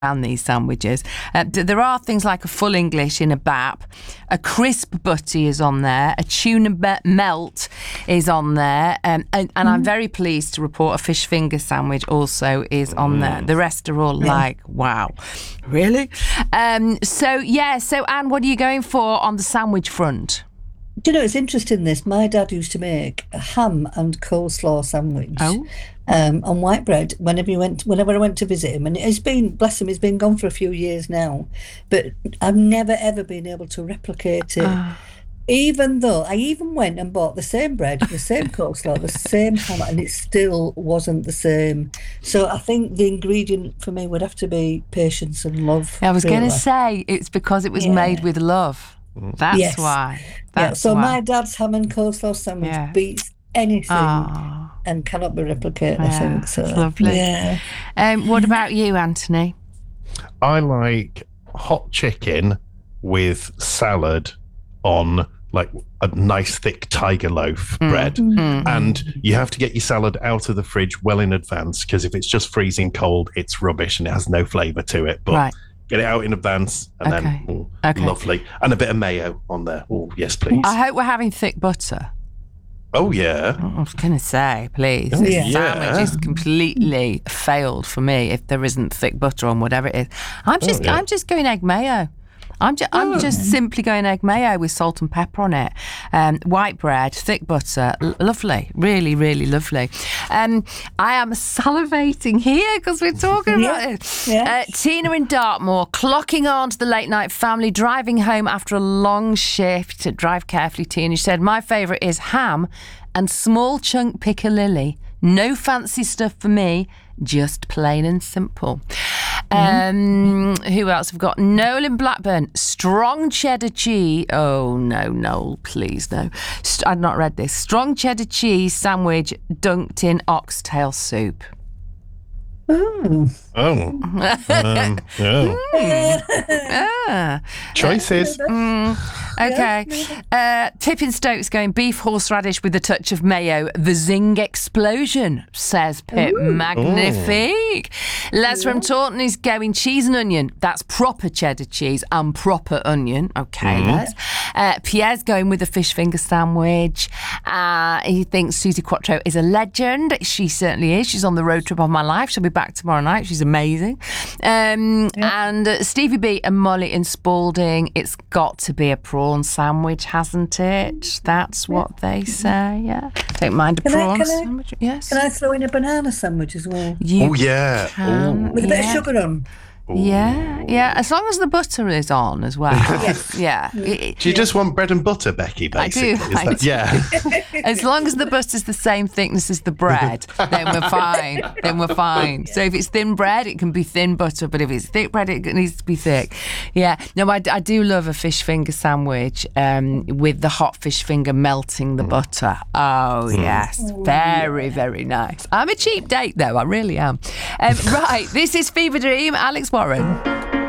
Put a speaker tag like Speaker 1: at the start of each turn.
Speaker 1: around these sandwiches. There are things like a full English in a bap, a crisp butty is on there, a tuna melt is on there, and I'm very pleased to report a fish finger sandwich also is on there. The rest are all like, wow, really? So Anne, what are you going for on the sandwich front?
Speaker 2: Do you know, it's interesting this. My dad used to make a ham and coleslaw sandwich on white bread whenever I went to visit him. And it's been, bless him, he's been gone for a few years now. But I've never, ever been able to replicate it. Even though I even went and bought the same bread, the same coleslaw, the same ham, and it still wasn't the same. So I think the ingredient for me would have to be patience and love.
Speaker 1: I was going to say, it's because it was made with love. That's why.
Speaker 2: So my dad's ham and coleslaw sandwich beats anything and cannot be replicated, I think. So
Speaker 1: lovely.
Speaker 2: Yeah.
Speaker 1: What about you, Anthony?
Speaker 3: I like hot chicken with salad on like a nice thick tiger loaf bread. And you have to get your salad out of the fridge well in advance, because if it's just freezing cold, it's rubbish and it has no flavour to it. But get it out in advance, and then lovely. And a bit of mayo on there. Oh, yes, please.
Speaker 1: I hope we're having thick butter.
Speaker 3: Oh, yeah.
Speaker 1: I was going to say, please. This sandwich is completely failed for me if there isn't thick butter on whatever it is. I'm just going egg mayo. I'm just simply going egg mayo with salt and pepper on it. White bread, thick butter, lovely, really, really lovely. I am salivating here because we're talking about it. Yeah. Tina in Dartmoor, clocking on to the late night family, driving home after a long shift. Drive carefully, Tina. She said, my favourite is ham and small chunk piccalilli. No fancy stuff for me, just plain and simple. Who else have got? Noel in Blackburn, strong cheddar cheese. Oh, no, Noel, please, no. I've not read this. Strong cheddar cheese sandwich dunked in oxtail soup.
Speaker 3: Choices.
Speaker 1: Okay. Pip in Stokes going beef horseradish with a touch of mayo. The zing explosion, says Pip. Magnifique. Les from Taunton is going cheese and onion. That's proper cheddar cheese and proper onion. Okay, Les. Pierre's going with a fish finger sandwich. He thinks Susie Quattro is a legend. She certainly is. She's on the road trip of my life. She'll be back tomorrow night. She's amazing. And Stevie B and Molly in Spalding, it's got to be a prawn sandwich, hasn't it? That's what they say. Yeah. Don't mind a prawn sandwich. Yes.
Speaker 2: Can I throw in a banana sandwich as well?
Speaker 3: Oh, yeah.
Speaker 2: With a bit of sugar on.
Speaker 1: Yeah. As long as the butter is on as well.
Speaker 2: Yes.
Speaker 1: Yeah.
Speaker 3: Do you just want bread and butter, Becky, basically?
Speaker 1: I do. Yeah. As long as the butter's the same thickness as the bread, then we're fine. So if it's thin bread, it can be thin butter, but if it's thick bread, it needs to be thick. Yeah. No, I do love a fish finger sandwich with the hot fish finger melting the butter. Oh, yes. Very, very nice. I'm a cheap date, though. I really am. Right. This is Fever Dream. Alex Warren.